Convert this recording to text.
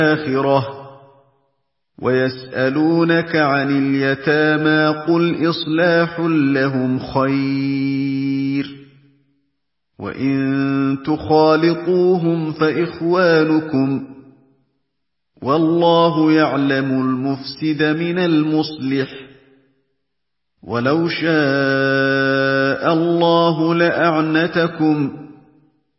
الْآخِرَةِ وَيَسْأَلُونَكَ عَنِ الْيَتَامَىٰ قُلْ إِصْلَاحٌ لَّهُمْ خَيْرٌ ۖ وَإِن تُخَالِطُوهُمْ فَإِخْوَانُكُمْ ۚ وَاللَّهُ يَعْلَمُ الْمُفْسِدَ مِنَ الْمُصْلِحِ ۚ وَلَوْ شَاءَ اللَّهُ لَأَعْنَتَكُمْ ۚ